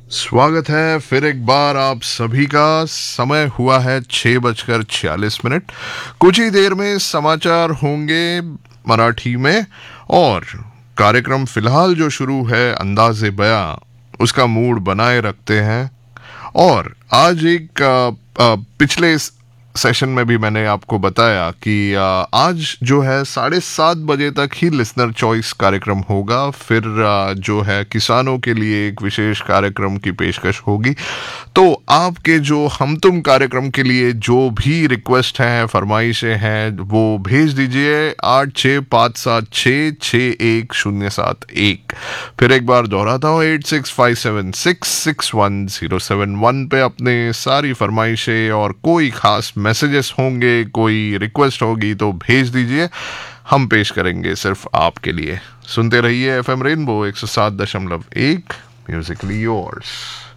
स्वागत है फिर एक बार आप सभी का। समय हुआ है 6:46। कुछ ही देर में समाचार होंगे मराठी में, और कार्यक्रम फिलहाल जो शुरू है अंदाज़े बयां, उसका मूड बनाए रखते हैं। और आज एक पिछले सेशन में भी मैंने आपको बताया कि आज जो है 7:30 बजे तक ही लिसनर चॉइस कार्यक्रम होगा। फिर जो है किसानों के लिए एक विशेष कार्यक्रम की पेशकश होगी। तो आपके जो हम तुम कार्यक्रम के लिए जो भी रिक्वेस्ट हैं, फरमाइशें हैं, वो भेज दीजिए 8657661071। फिर एक बार दोहराता हूँ 8657661071 पे अपने सारी फरमाइशें और कोई खास मैसेजेस होंगे, कोई रिक्वेस्ट होगी तो भेज दीजिए, हम पेश करेंगे सिर्फ आपके लिए। सुनते रहिए एफएम रेनबो 107.1 म्यूजिकली योर्स।